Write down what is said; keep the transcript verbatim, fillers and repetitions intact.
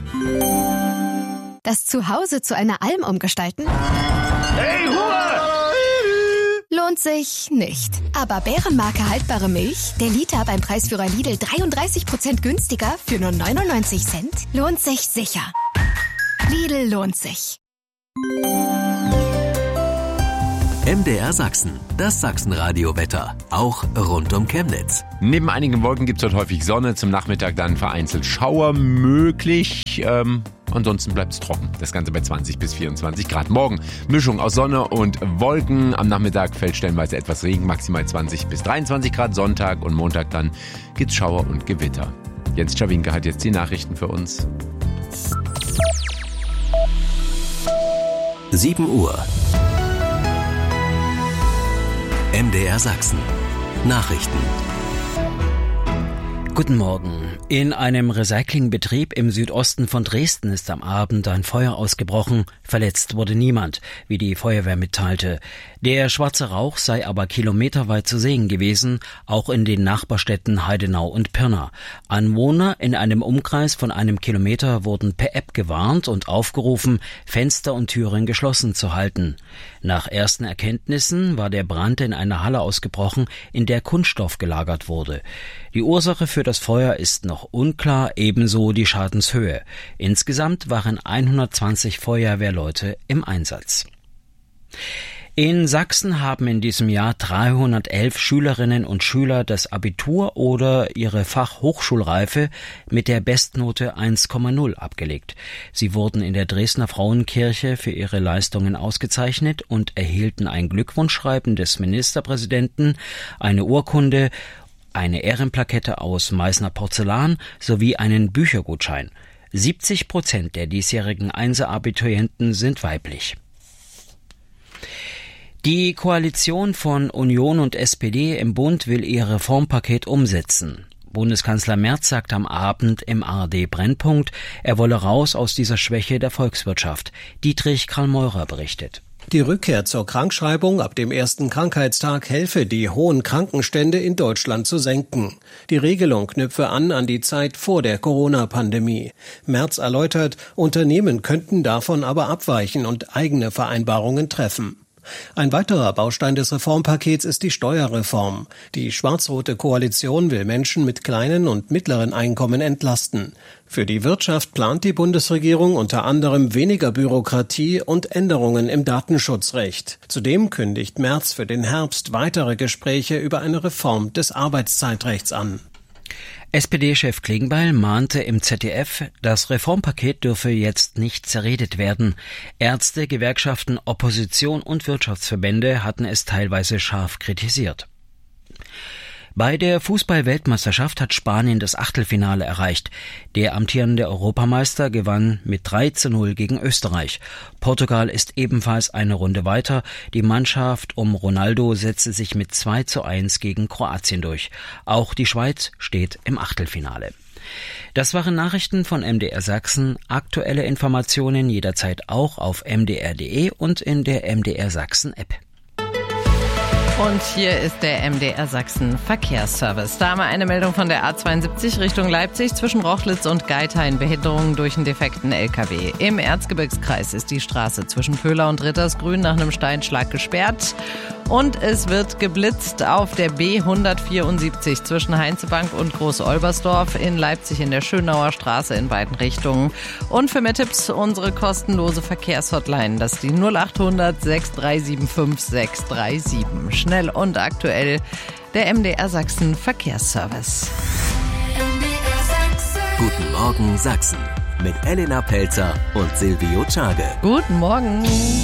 Das Zuhause zu einer Alm umgestalten? Hey, Ruhe! Lohnt sich nicht. Aber Bärenmarke haltbare Milch, der Liter beim Preisführer Lidl dreiunddreißig Prozent günstiger für nur neunundneunzig Cent, lohnt sich sicher. Lidl lohnt sich. M D R Sachsen, das Sachsenradio-Wetter, auch rund um Chemnitz. Neben einigen Wolken gibt es dort häufig Sonne, zum Nachmittag dann vereinzelt Schauer möglich. Ähm, ansonsten bleibt es trocken. Das Ganze bei zwanzig bis vierundzwanzig Grad. Morgen Mischung aus Sonne und Wolken. Am Nachmittag fällt stellenweise etwas Regen, maximal zwanzig bis dreiundzwanzig Grad. Sonntag und Montag dann gibt's Schauer und Gewitter. Jens Czawinka hat jetzt die Nachrichten für uns. sieben Uhr. M D R Sachsen. Nachrichten. Guten Morgen. In einem Recyclingbetrieb im Südosten von Dresden ist am Abend ein Feuer ausgebrochen. Verletzt wurde niemand, wie die Feuerwehr mitteilte. Der schwarze Rauch sei aber kilometerweit zu sehen gewesen, auch in den Nachbarstädten Heidenau und Pirna. Anwohner in einem Umkreis von einem Kilometer wurden per App gewarnt und aufgerufen, Fenster und Türen geschlossen zu halten. Nach ersten Erkenntnissen war der Brand in einer Halle ausgebrochen, in der Kunststoff gelagert wurde. Die Ursache für das Feuer ist noch unklar, ebenso die Schadenshöhe. Insgesamt waren hundertzwanzig Feuerwehrleute im Einsatz. In Sachsen haben in diesem Jahr dreihundertelf Schülerinnen und Schüler das Abitur oder ihre Fachhochschulreife mit der Bestnote eins Komma null abgelegt. Sie wurden in der Dresdner Frauenkirche für ihre Leistungen ausgezeichnet und erhielten ein Glückwunschschreiben des Ministerpräsidenten, eine Urkunde, eine Ehrenplakette aus Meißner Porzellan sowie einen Büchergutschein. siebzig Prozent der diesjährigen Einser-Abiturienten sind weiblich. Die Koalition von Union und S P D im Bund will ihr Reformpaket umsetzen. Bundeskanzler Merz sagt am Abend im A R D-Brennpunkt, er wolle raus aus dieser Schwäche der Volkswirtschaft. Dietrich Karl-Meurer berichtet. Die Rückkehr zur Krankschreibung ab dem ersten Krankheitstag helfe, die hohen Krankenstände in Deutschland zu senken. Die Regelung knüpfe an an die Zeit vor der Corona-Pandemie. Merz erläutert, Unternehmen könnten davon aber abweichen und eigene Vereinbarungen treffen. Ein weiterer Baustein des Reformpakets ist die Steuerreform. Die schwarz-rote Koalition will Menschen mit kleinen und mittleren Einkommen entlasten. Für die Wirtschaft plant die Bundesregierung unter anderem weniger Bürokratie und Änderungen im Datenschutzrecht. Zudem kündigt Merz für den Herbst weitere Gespräche über eine Reform des Arbeitszeitrechts an. S P D-Chef Klingbeil mahnte im Z D F, das Reformpaket dürfe jetzt nicht zerredet werden. Ärzte, Gewerkschaften, Opposition und Wirtschaftsverbände hatten es teilweise scharf kritisiert. Bei der Fußball-Weltmeisterschaft hat Spanien das Achtelfinale erreicht. Der amtierende Europameister gewann mit drei zu null gegen Österreich. Portugal ist ebenfalls eine Runde weiter. Die Mannschaft um Ronaldo setzte sich mit zwei zu eins gegen Kroatien durch. Auch die Schweiz steht im Achtelfinale. Das waren Nachrichten von M D R Sachsen. Aktuelle Informationen jederzeit auch auf m d r punkt d e und in der M D R Sachsen App. Und hier ist der M D R Sachsen Verkehrsservice. Da haben wir eine Meldung von der A zweiundsiebzig Richtung Leipzig zwischen Rochlitz und Geithain. Behinderungen durch einen defekten L K W. Im Erzgebirgskreis ist die Straße zwischen Pöhler und Rittersgrün nach einem Steinschlag gesperrt. Und es wird geblitzt auf der B hundertvierundsiebzig zwischen Heinzebank und Groß-Olbersdorf in Leipzig in der Schönauer Straße in beiden Richtungen. Und für mehr Tipps unsere kostenlose Verkehrshotline. Das ist die null achthundert sechs drei sieben fünf sechs drei sieben. Schnell und aktuell der M D R Sachsen Verkehrsservice. Guten Morgen Sachsen mit Elena Pelzer und Silvio Czage. Guten Morgen.